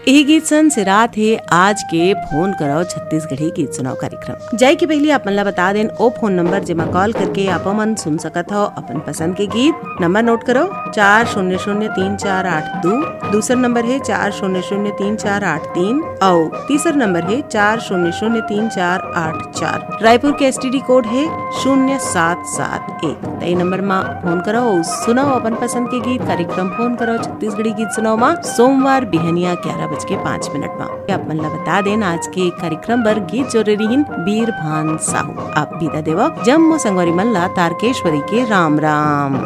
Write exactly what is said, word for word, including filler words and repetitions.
यही गीत सन से रात है आज के फोन करो छत्तीसगढ़ी गीत सुनाओ कार्यक्रम। जाए के पहले आप मन ला बता दें ओ फोन नंबर जेमा कॉल करके आप मन सुन सकत हो अपन पसंद के गीत। नंबर नोट करो चार शून्य शून्य तीन चार आठ दो, दूसरा नंबर है चार शून्य शून्य तीन चार आठ तीन और तीसरा नंबर है चार शून्य शून्य तीन चार आठ चार। रायपुर के एस टी डी कोड है शून्य सात सात एक। तई नंबर में फोन करो सुनाओ अपन पसंद के गीत। कार्यक्रम फोन करो छत्तीसगढ़ी गीत सुनाओ माँ सोमवार बिहनिया ग्यारह बज के पाँच मिनट में। आप मन ला बता दें आज के कार्यक्रम पर गीत जोरे रहीन बीर भान साहू। आप विदा देव जम्मू संगवारी मन ला तारकेश्वरी के राम राम।